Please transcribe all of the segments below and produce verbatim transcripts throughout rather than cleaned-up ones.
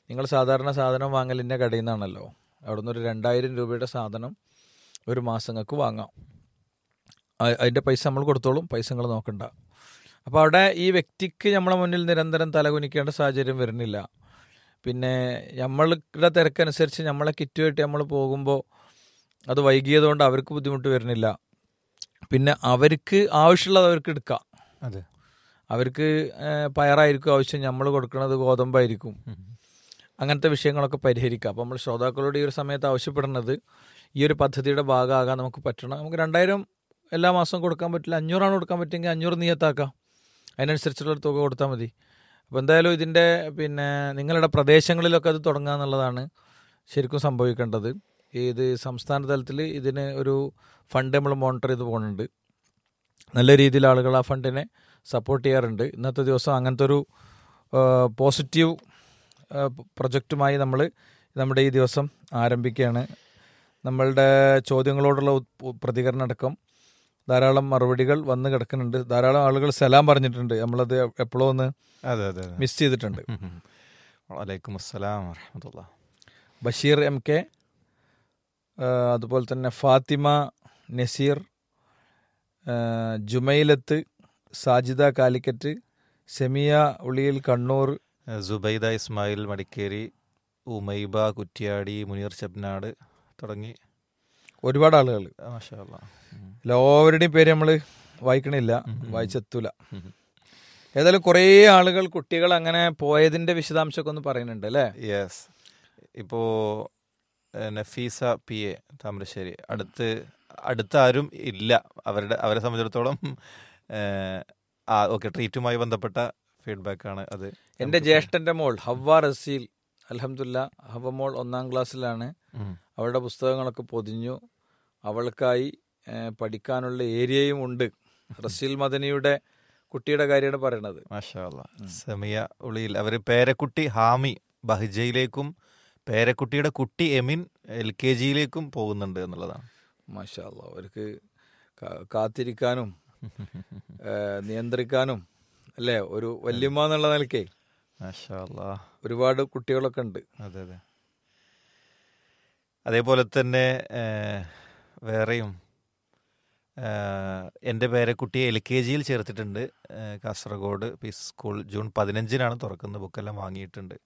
നിങ്ങൾ സാധാരണ സാധനം വാങ്ങലിൻ്റെ കടയിൽ നിന്നാണല്ലോ, അവിടെ നിന്ന് ഒരു രണ്ടായിരം രൂപയുടെ സാധനം ഒരു മാസങ്ങൾക്ക് വാങ്ങാം. അതിൻ്റെ പൈസ നമ്മൾ കൊടുത്തോളും, പൈസ നിങ്ങൾ നോക്കണ്ട. അപ്പോൾ അവിടെ ഈ വ്യക്തിക്ക് നമ്മളെ മുന്നിൽ നിരന്തരം തലകുനിക്കേണ്ട സാഹചര്യം വരുന്നില്ല. പിന്നെ നമ്മളുടെ തിരക്കനുസരിച്ച് നമ്മളെ കിറ്റുമായിട്ട് നമ്മൾ പോകുമ്പോൾ അത് വൈകിയതുകൊണ്ട് അവർക്ക് ബുദ്ധിമുട്ട് വരുന്നില്ല. പിന്നെ അവർക്ക് ആവശ്യമുള്ളത് അവർക്ക് എടുക്കാം. അതെ, അവർക്ക് പയറായിരിക്കും ആവശ്യം, നമ്മൾ കൊടുക്കുന്നത് ഗോതമ്പായിരിക്കും. അങ്ങനത്തെ വിഷയങ്ങളൊക്കെ പരിഹരിക്കാം. അപ്പോൾ നമ്മൾ ശ്രോതാക്കളോട് ഈ ഒരു സമയത്ത് ആവശ്യപ്പെടുന്നത് ഈ ഒരു പദ്ധതിയുടെ ഭാഗമാകാൻ നമുക്ക് പറ്റണം. നമുക്ക് രണ്ടായിരം എല്ലാ മാസവും കൊടുക്കാൻ പറ്റില്ല, അഞ്ഞൂറാണ് കൊടുക്കാൻ പറ്റുമെങ്കിൽ അഞ്ഞൂറ് നിയത്താക്കാം, അതിനനുസരിച്ചുള്ളൊരു തുക കൊടുത്താൽ മതി. അപ്പോൾ എന്തായാലും ഇതിൻ്റെ പിന്നെ നിങ്ങളുടെ പ്രദേശങ്ങളിലൊക്കെ അത് തുടങ്ങുക എന്നുള്ളതാണ് ശരിക്കും സംഭവിക്കേണ്ടത്. ഇത് സംസ്ഥാന തലത്തിൽ ഇതിന് ഒരു ഫണ്ട് നമ്മൾ മോണിറ്റർ ചെയ്ത് പോകുന്നുണ്ട്. നല്ല രീതിയിൽ ആളുകൾ ആ ഫണ്ടിനെ സപ്പോർട്ട് ചെയ്യാറുണ്ട്. ഇന്നത്തെ ദിവസം അങ്ങനത്തെ ഒരു പോസിറ്റീവ് പ്രൊജക്റ്റുമായി നമ്മൾ നമ്മുടെ ഈ ദിവസം ആരംഭിക്കുകയാണ്. നമ്മളുടെ ചോദ്യങ്ങളോടുള്ള പ്രതികരണം അടക്കം ധാരാളം മറുപടികൾ വന്ന് കിടക്കുന്നുണ്ട്. ധാരാളം ആളുകൾ സലാം പറഞ്ഞിട്ടുണ്ട്, നമ്മളത് എപ്പോഴും ഒന്ന് മിസ് ചെയ്തിട്ടുണ്ട്. വലൈക്കും അസ്സലാം വറഹ്മത്തുള്ളാഹി. ബഷീർ എം കെ, അതുപോലെ തന്നെ ഫാത്തിമ നസീർ, ജുമൈലത്ത്, സാജിദ കാലിക്കറ്റ്, സെമിയ ഉളിയിൽ കണ്ണൂർ, സുബൈദ ഇസ്മായിൽ മടിക്കേരി, ഉമൈബ കുറ്റ്യാടി, മുനീർ ചെബ്നാട് തുടങ്ങി ഒരുപാട് ആളുകൾ. മാഷാ അല്ലാഹ്. എല്ലാവരുടെയും പേര് നമ്മൾ വായിക്കണില്ല, വായിച്ചെത്തൂല. ഏതായാലും കുറേ ആളുകൾ കുട്ടികൾ അങ്ങനെ പോയതിൻ്റെ വിശദാംശമൊക്കെ ഒന്ന് പറയുന്നുണ്ട് അല്ലേ? യെസ്. ഇപ്പോൾ നഫീസ പി എ താമരശ്ശേരി, അടുത്ത് അടുത്ത ആരും ഇല്ല, അവരുടെ അവരെ സംബന്ധിച്ചിടത്തോളം ആ ഓക്കെ ട്രീറ്റുമായി ബന്ധപ്പെട്ട ഫീഡ്ബാക്കാണ് അത്. എൻ്റെ ജ്യേഷ്ഠൻ്റെ മോൾ ഹവ്വ റസീൽ, അൽഹംദുലില്ലാ ഹവ്വ മോൾ ഒന്നാം ക്ലാസ്സിലാണ്. അവളുടെ പുസ്തകങ്ങളൊക്കെ പൊതിഞ്ഞു, അവൾക്കായി പഠിക്കാനുള്ള ഏരിയയും ഉണ്ട്. റസീൽ മദനിയുടെ കുട്ടിയുടെ കാര്യമാണ് പറയണത്. മാഷാ അല്ലാഹ്. സെമിയ ഉളിയിൽ അവർ പേരക്കുട്ടി ഹാമി ബഹ്ജയിലേക്കും പേരക്കുട്ടിയുടെ കുട്ടി എമിൻ എൽ കെ ജിയിലേക്കും പോകുന്നുണ്ട് എന്നുള്ളതാണ്. മാഷാ അല്ലാഹ്. അവർക്ക് കാത്തിരിക്കാനും നിയന്ത്രിക്കാനും അല്ലേ ഒരു വല്യമ്മ എന്നുള്ള നിലയ്ക്കേ മാഷാ അല്ലാഹ് ഒരുപാട് കുട്ടികളൊക്കെ ഉണ്ട്. അതെ അതെ. അതേപോലെ തന്നെ വേറെയും എൻ്റെ പേരക്കുട്ടിയെ എൽ കെ ജിയിൽ ചേർത്തിട്ടുണ്ട് കാസർഗോഡ് പീസ് സ്കൂൾ. ജൂൺ പതിനഞ്ചിനാണ് തുറക്കുന്നത്, ബുക്കെല്ലാം വാങ്ങിയിട്ടുണ്ട്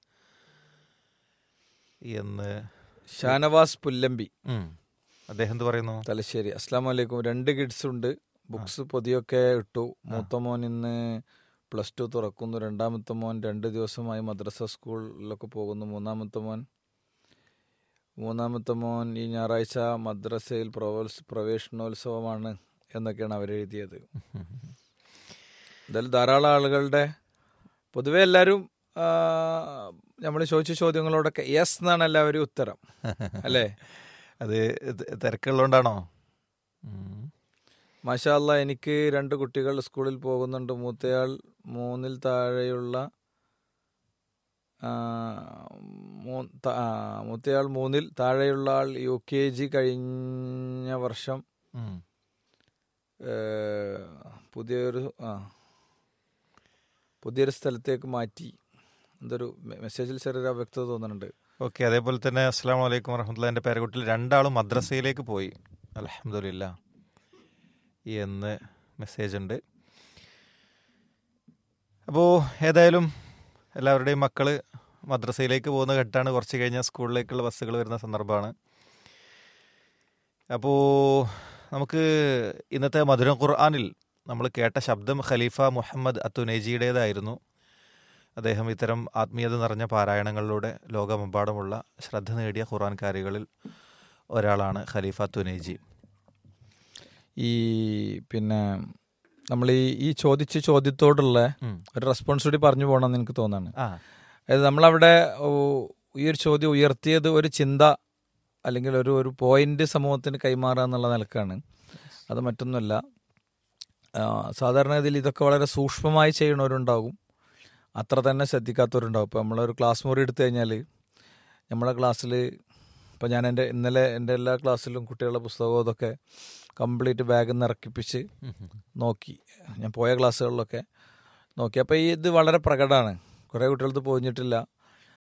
എന്ന് ഷാനവാസ് പുല്ലമ്പി അദ്ദേഹം എന്ത് പറയുന്നു? തലശ്ശേരി. അസ്സലാമു അലൈക്കും. രണ്ട് കിഡ്സ് ഉണ്ട്, ബുക്സ് പൊതിയൊക്കെ ഇട്ടു. മൂത്ത മോൻ ഇന്ന് പ്ലസ് ടു തുറക്കുന്നു, രണ്ടാമത്തെ മോൻ രണ്ട് ദിവസമായി മദ്രസ സ്കൂളിലൊക്കെ പോകുന്നു, മൂന്നാമത്തെ മോൻ മൂന്നാമത്തെ മോൻ ഈ ഞായറാഴ്ച മദ്രസയിൽ പ്രവേശനോത്സവമാണ് എന്നൊക്കെയാണ് അവരെഴുതിയത്. എന്തായാലും ധാരാളം ആളുകളുടെ പൊതുവെ എല്ലാവരും നമ്മൾ ചോദിച്ച ചോദ്യങ്ങളോടൊക്കെ യെസ് എന്നാണ് എല്ലാവരും ഉത്തരം അല്ലേ? അത് തിരക്കുള്ളതുകൊണ്ടാണോ? മാഷാ അല്ലാ. എനിക്ക് രണ്ട് കുട്ടികൾ സ്കൂളിൽ പോകുന്നുണ്ട്. മൂത്തയാൾ മൂന്നിൽ താഴെയുള്ള മൂത്തയാൾ മൂന്നിൽ താഴെയുള്ള ആൾ യു കെ ജി കഴിഞ്ഞ വർഷം പുതിയൊരു ആ പുതിയൊരു സ്ഥലത്തേക്ക് മാറ്റി. എന്തൊരു മെസ്സേജിൽ ചെറിയൊരു അവ്യക്തത തോന്നുന്നുണ്ട്. ഓക്കെ. അതേപോലെ തന്നെ അസ്സലാമു അലൈക്കും വറഹ്മത്തുള്ളാഹി. എൻ്റെ പേരക്കുട്ടിൽ രണ്ടാളും മദ്രസയിലേക്ക് പോയി അൽഹംദുലില്ലാ എന്ന് മെസ്സേജ് ഉണ്ട്. അപ്പോൾ ഏതായാലും എല്ലാവരുടെയും മക്കൾ മദ്രസയിലേക്ക് പോകുന്ന ഘട്ടമാണ്. കുറച്ച് കഴിഞ്ഞാൽ സ്കൂളിലേക്കുള്ള ബസ്സുകൾ വരുന്ന സന്ദർഭമാണ്. അപ്പോൾ നമുക്ക് ഇന്നത്തെ മധുരം ഖുർആനിൽ നമ്മൾ കേട്ട ശബ്ദം ഖലീഫ മുഹമ്മദ് അത്തുനേജിയുടേതായിരുന്നു. അദ്ദേഹം ഇത്തരം ആത്മീയത നിറഞ്ഞ പാരായണങ്ങളിലൂടെ ലോകമെമ്പാടുമുള്ള ശ്രദ്ധ നേടിയ ഖുർആൻകാരികളിൽ ഒരാളാണ് ഖലീഫ അത്തുനേജി. ഈ പിന്നെ നമ്മൾ ഈ ഈ ചോദിച്ച ചോദ്യത്തോടുള്ള ഒരു റെസ്പോൺസ് കൂടി പറഞ്ഞു പോകണമെന്ന് എനിക്ക് തോന്നുന്നു. അതായത് നമ്മളവിടെ ഈ ഒരു ചോദ്യം ഉയർത്തിയത് ഒരു ചിന്ത അല്ലെങ്കിൽ ഒരു ഒരു പോയിന്റ് സമൂഹത്തിന് കൈമാറുക എന്നുള്ള നിലക്കാണ്. അത് മറ്റൊന്നുമല്ല. സാധാരണ ഇതിൽ ഇതൊക്കെ വളരെ സൂക്ഷ്മമായി ചെയ്യണവരുണ്ടാകും, അത്ര തന്നെ ശ്രദ്ധിക്കാത്തവരുണ്ടാകും. ഇപ്പോൾ നമ്മളൊരു ക്ലാസ് മുറി എടുത്തു കഴിഞ്ഞാൽ നമ്മളെ ക്ലാസ്സിൽ ഇപ്പോൾ ഞാൻ എൻ്റെ ഇന്നലെ എൻ്റെ എല്ലാ ക്ലാസ്സിലും കുട്ടികളുടെ പുസ്തകവും അതൊക്കെ കംപ്ലീറ്റ് ബാഗിൽ നിന്ന് ഇറക്കിപ്പിച്ച് നോക്കി, ഞാൻ പോയ ക്ലാസ്സുകളിലൊക്കെ നോക്കി. അപ്പോൾ ഈ ഇത് വളരെ പ്രകടമാണ്. കുറേ കുട്ടികൾക്ക് പോയിട്ടില്ല.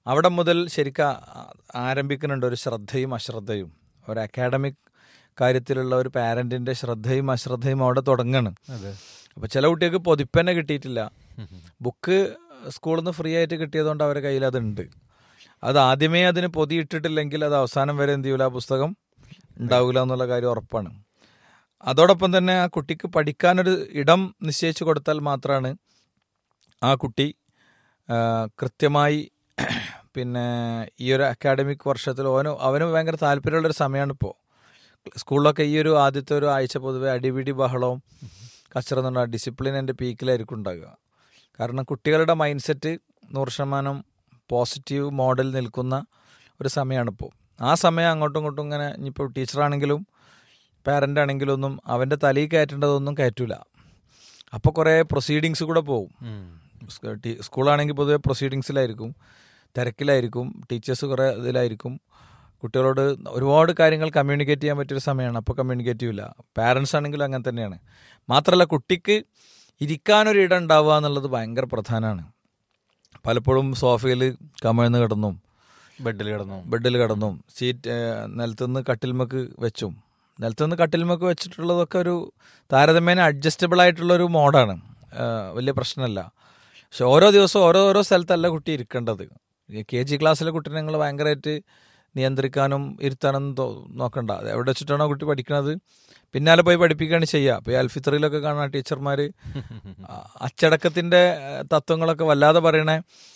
അവിടെ മുതൽ ശരിക്കും ആരംഭിക്കുന്നുണ്ട് ഒരു ശ്രദ്ധയും അശ്രദ്ധയും. ഒരു അക്കാഡമിക് കാര്യത്തിലുള്ള ഒരു പാരൻറ്റിൻ്റെ ശ്രദ്ധയും അശ്രദ്ധയും അവിടെ തുടങ്ങണം. അപ്പോൾ ചില കുട്ടികൾക്ക് പൊതിപ്പന്നെ കിട്ടിയിട്ടില്ല, ബുക്ക് സ്കൂളിൽ നിന്ന് ഫ്രീ ആയിട്ട് കിട്ടിയതുകൊണ്ട് അവരുടെ കയ്യിൽ അതുണ്ട്. അത് ആദ്യമേ അതിന് പൊതിയിട്ടിട്ടില്ലെങ്കിൽ അത് അവസാനം വരെ എന്ത് ചെയ്യൂല, ആ പുസ്തകം ഉണ്ടാവില്ല എന്നുള്ള കാര്യം ഉറപ്പാണ്. അതോടൊപ്പം തന്നെ ആ കുട്ടിക്ക് പഠിക്കാനൊരു ഇടം നിശ്ചയിച്ചു കൊടുത്താൽ മാത്രമാണ് ആ കുട്ടി കൃത്യമായി പിന്നെ ഈ ഒരു അക്കാഡമിക് വർഷത്തിൽ ഓന് അവന് ഭയങ്കര താല്പര്യമുള്ളൊരു സമയമാണ് ഇപ്പോൾ. സ്കൂളിലൊക്കെ ഈ ഒരു ആദ്യത്തെ ഒരു ആഴ്ച പൊതുവെ അടിപിടി ബഹളവും കച്ചറന്നുണ്ടാകുക, ഡിസിപ്ലിൻ എൻ്റെ പീക്കിലായിരിക്കും ഉണ്ടാകുക. കാരണം കുട്ടികളുടെ മൈൻഡ് സെറ്റ് നൂറ് ശതമാനം പോസിറ്റീവ് മോഡൽ നിൽക്കുന്ന ഒരു സമയമാണിപ്പോൾ. ആ സമയം അങ്ങോട്ടും ഇങ്ങോട്ടും ഇങ്ങനെ ഇനിയിപ്പോൾ ടീച്ചറാണെങ്കിലും പാരൻ്റ് ആണെങ്കിലും ഒന്നും അവൻ്റെ തലയിൽ കയറ്റേണ്ടതൊന്നും കയറ്റില്ല. അപ്പോൾ കുറേ പ്രൊസീഡിങ്സ് കൂടെ പോകും. സ്കൂളാണെങ്കിൽ പൊതുവെ പ്രൊസീഡിങ്സിലായിരിക്കും, തിരക്കിലായിരിക്കും, ടീച്ചേഴ്സ് കുറേ ഇതിലായിരിക്കും, കുട്ടികളോട് ഒരുപാട് കാര്യങ്ങൾ കമ്മ്യൂണിക്കേറ്റ് ചെയ്യാൻ പറ്റിയൊരു സമയമാണ്. അപ്പോൾ കമ്മ്യൂണിക്കേറ്റ് ചെയ്യില്ല. പാരൻസ് ആണെങ്കിലും അങ്ങനെ തന്നെയാണ്. മാത്രമല്ല കുട്ടിക്ക് ഇരിക്കാനൊരു ഇടം ഉണ്ടാവുക എന്നുള്ളത് ഭയങ്കര പ്രധാനമാണ്. പലപ്പോഴും സോഫയിൽ കമിഴ്ന്ന് കിടന്നും ബെഡിൽ കിടന്നും ബെഡിൽ കിടന്നും സീറ്റ് നിലത്തുനിന്ന് കട്ടിൽമക്ക് വെച്ചും നിലത്തുനിന്ന് കട്ടിൽമക്ക് വെച്ചിട്ടുള്ളതൊക്കെ ഒരു താരതമ്യേന അഡ്ജസ്റ്റബിൾ ആയിട്ടുള്ളൊരു മോഡാണ്, വലിയ പ്രശ്നമല്ല. പക്ഷെ ഓരോ ദിവസവും ഓരോ ഓരോ സ്ഥലത്തല്ല കുട്ടി ഇരിക്കേണ്ടത്. കെ ജി ക്ലാസ്സിലെ കുട്ടീനെ നിങ്ങൾ ഭയങ്കരമായിട്ട് നിയന്ത്രിക്കാനും ഇരുത്താനും നോക്കണ്ട. അത് എവിടെ വെച്ചിട്ടാണോ കുട്ടി പഠിക്കുന്നത് പിന്നാലെ പോയി പഠിപ്പിക്കുകയാണ് ചെയ്യുക. അപ്പോൾ ഈ അൽഫിത്രിയിലൊക്കെ കാണാൻ ടീച്ചർമാർ അച്ചടക്കത്തിൻ്റെ തത്വങ്ങളൊക്കെ വല്ലാതെ പറയണേ.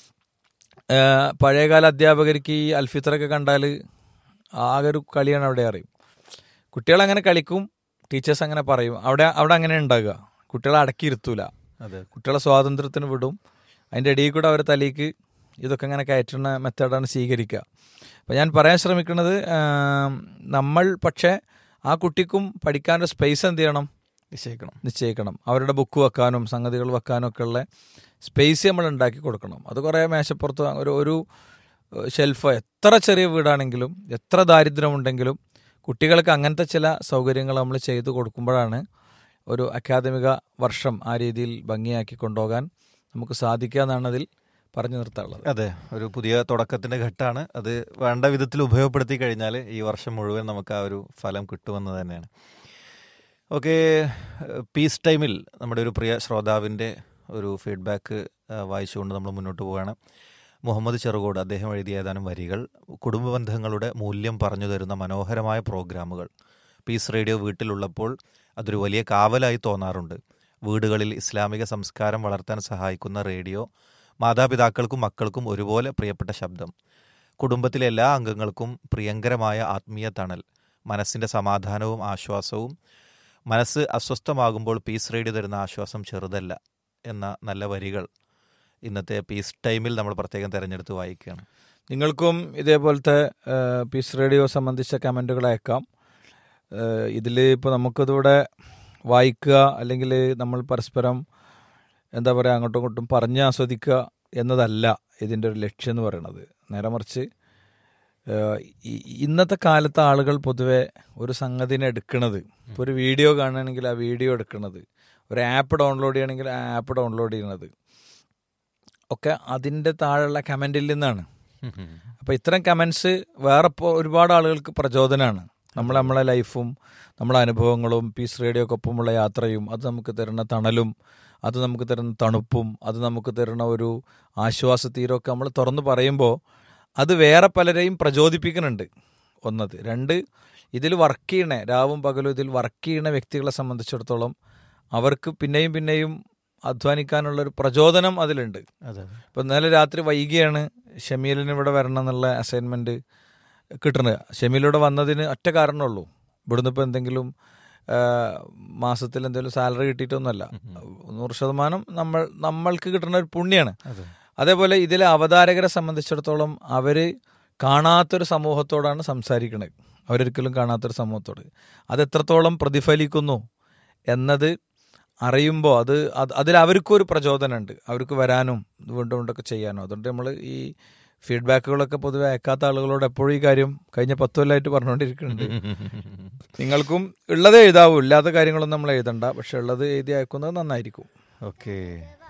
പഴയകാല അധ്യാപകർക്ക് ഈ അൽഫിത്രൊക്കെ കണ്ടാൽ ആകെ ഒരു കളിയാണ് അവിടെ അറിയും. കുട്ടികളങ്ങനെ കളിക്കും, ടീച്ചേഴ്സ് അങ്ങനെ പറയും. അവിടെ അവിടെ അങ്ങനെ ഉണ്ടാകുക. കുട്ടികളെ അടക്കിയിരുത്തൂല, കുട്ടികളെ സ്വാതന്ത്ര്യത്തിന് വിടും. അതിൻ്റെ ഇടയിൽ കൂടെ അവരെ തലേക്ക് ഇതൊക്കെ ഇങ്ങനെ കയറ്റുന്ന മെത്തേഡാണ് സ്വീകരിക്കുക. അപ്പോൾ ഞാൻ പറയാൻ ശ്രമിക്കുന്നത്, നമ്മൾ പക്ഷേ ആ കുട്ടിക്കും പഠിക്കാനുള്ള സ്പേസ് എന്ത് ചെയ്യണം, നിശ്ചയിക്കണം നിശ്ചയിക്കണം അവരുടെ ബുക്ക് വെക്കാനും സംഗതികൾ വെക്കാനും ഒക്കെ ഉള്ള സ്പേസ് നമ്മൾ ഉണ്ടാക്കി കൊടുക്കണം. അത് കുറേ മേശപ്പുറത്ത് ഒരു ഒരു ഷെൽഫ്, എത്ര ചെറിയ വീടാണെങ്കിലും എത്ര ദാരിദ്ര്യമുണ്ടെങ്കിലും കുട്ടികൾക്ക് അങ്ങനത്തെ ചില സൗകര്യങ്ങൾ നമ്മൾ ചെയ്തു കൊടുക്കുമ്പോഴാണ് ഒരു അക്കാദമിക വർഷം ആ രീതിയിൽ ഭംഗിയാക്കി കൊണ്ടുപോകാൻ നമുക്ക് സാധിക്കുക എന്നാണ് അതിൽ പറഞ്ഞു നിർത്താനുള്ളത്. അതെ, ഒരു പുതിയ തുടക്കത്തിൻ്റെ ഘട്ടമാണ്. അത് വേണ്ട വിധത്തിൽ ഉപയോഗപ്പെടുത്തി കഴിഞ്ഞാൽ ഈ വർഷം മുഴുവൻ നമുക്ക് ആ ഒരു ഫലം കിട്ടുമെന്ന് തന്നെയാണ്. ഓക്കെ, പീസ് ടൈമിൽ നമ്മുടെ ഒരു പ്രിയ ശ്രോതാവിൻ്റെ ഒരു ഫീഡ്ബാക്ക് വായിച്ചുകൊണ്ട് നമ്മൾ മുന്നോട്ട് പോവുകയാണ്. മുഹമ്മദ് ചെറുകോട് അദ്ദേഹം എഴുതിയ ഏതാനും വരികൾ. കുടുംബ ബന്ധങ്ങളുടെ മൂല്യം പറഞ്ഞു തരുന്ന മനോഹരമായ പ്രോഗ്രാമുകൾ പീസ് റേഡിയോ വീട്ടിലുള്ളപ്പോൾ അതൊരു വലിയ കാവലായി തോന്നാറുണ്ട്. വീടുകളിൽ ഇസ്ലാമിക സംസ്കാരം വളർത്താൻ സഹായിക്കുന്ന റേഡിയോ മാതാപിതാക്കൾക്കും മക്കൾക്കും ഒരുപോലെ പ്രിയപ്പെട്ട ശബ്ദം. കുടുംബത്തിലെ എല്ലാ അംഗങ്ങൾക്കും പ്രിയങ്കരമായ ആത്മീയ തണൽ, മനസ്സിൻ്റെ സമാധാനവും ആശ്വാസവും. മനസ്സ് അസ്വസ്ഥമാകുമ്പോൾ പീസ് റേഡിയോ തരുന്ന ആശ്വാസം ചെറുതല്ല എന്ന നല്ല വരികൾ ഇന്നത്തെ പീസ് ടൈമിൽ നമ്മൾ പ്രത്യേകം തിരഞ്ഞെടുത്ത് വായിക്കുകയാണ്. നിങ്ങൾക്കും ഇതേപോലത്തെ പീസ് റേഡിയോ സംബന്ധിച്ച കമൻറ്റുകൾ അയക്കാം. ഇതിൽ ഇപ്പോൾ നമുക്കിതിവിടെ വായിക്കുക അല്ലെങ്കിൽ നമ്മൾ പരസ്പരം എന്താ പറയുക അങ്ങോട്ടും ഇങ്ങോട്ടും പറഞ്ഞ് ആസ്വദിക്കുക എന്നതല്ല ഇതിൻ്റെ ഒരു ലക്ഷ്യം എന്ന് പറയുന്നത്. നേരെ മറിച്ച് ഇന്നത്തെ കാലത്ത് ആളുകൾ പൊതുവെ ഒരു സംഗതിനെ എടുക്കുന്നത്, ഇപ്പോൾ ഒരു വീഡിയോ കാണുകയാണെങ്കിൽ ആ വീഡിയോ എടുക്കുന്നത്, ഒരു ആപ്പ് ഡൗൺലോഡ് ചെയ്യണമെങ്കിൽ ആ ആപ്പ് ഡൗൺലോഡ് ചെയ്യുന്നത് ഒക്കെ അതിൻ്റെ താഴെയുള്ള കമൻറ്റിൽ നിന്നാണ്. അപ്പോൾ ഇത്തരം കമൻസ് വേറെ ഇപ്പോൾ ഒരുപാട് ആളുകൾക്ക് പ്രചോദനമാണ്. നമ്മൾ നമ്മളെ ലൈഫും നമ്മളെ അനുഭവങ്ങളും പീസ് റേഡിയോക്കൊപ്പമുള്ള യാത്രയും അത് നമുക്ക് തരുന്ന തണലും അത് നമുക്ക് തരുന്ന തണുപ്പും അത് നമുക്ക് തരുന്ന ഒരു ആശ്വാസത്തീരമൊക്കെ നമ്മൾ തുറന്ന് പറയുമ്പോൾ അത് വേറെ പലരെയും പ്രചോദിപ്പിക്കുന്നുണ്ട്. ഒന്നത്. രണ്ട്, ഇതിൽ വർക്ക് ചെയ്യണേ രാവും പകലും ഇതിൽ വർക്ക് ചെയ്യണ വ്യക്തികളെ സംബന്ധിച്ചിടത്തോളം അവർക്ക് പിന്നെയും പിന്നെയും അധ്വാനിക്കാനുള്ളൊരു പ്രചോദനം അതിലുണ്ട്. ഇപ്പം ഇന്നലെ രാത്രി വൈകിയാണ് ഷമീലിന് ഇവിടെ വരണം എന്നുള്ള അസൈൻമെൻറ്റ് കിട്ടുന്നത്. ഷമീലിവിടെ വന്നതിന് ഒറ്റ കാരണമുള്ളൂ, ഇവിടുന്ന് ഇപ്പോൾ എന്തെങ്കിലും മാസത്തിൽ എന്തെങ്കിലും സാലറി കിട്ടിയിട്ടൊന്നുമല്ല. നൂറ് ശതമാനം നമ്മൾ നമ്മൾക്ക് കിട്ടുന്ന ഒരു പുണ്യാണ്. അതേപോലെ ഇതിലെ അവതാരകരെ സംബന്ധിച്ചിടത്തോളം അവർ കാണാത്തൊരു സമൂഹത്തോടാണ് സംസാരിക്കുന്നത്. അവരൊരിക്കലും കാണാത്തൊരു സമൂഹത്തോട് അതെത്രത്തോളം പ്രതിഫലിക്കുന്നു എന്നത് അറിയുമ്പോൾ അത് അതിൽ അവർക്കും ഒരു പ്രചോദനമുണ്ട്, അവർക്ക് വരാനും വീണ്ടും വീണ്ടൊക്കെ ചെയ്യാനും. അതുകൊണ്ട് നമ്മൾ ഈ ഫീഡ്ബാക്കുകളൊക്കെ പൊതുവെ അയക്കാത്ത ആളുകളോട് എപ്പോഴും ഈ കാര്യം കഴിഞ്ഞ പത്ത് കൊല്ലമായിട്ട് പറഞ്ഞുകൊണ്ടിരിക്കുന്നുണ്ട്. നിങ്ങൾക്കും ഉള്ളത് എഴുതാവൂ, ഇല്ലാത്ത കാര്യങ്ങളൊന്നും നമ്മൾ എഴുതണ്ട, പക്ഷെ ഉള്ളത് എഴുതി അയക്കുന്നത് നന്നായിരിക്കും. ഓക്കെ.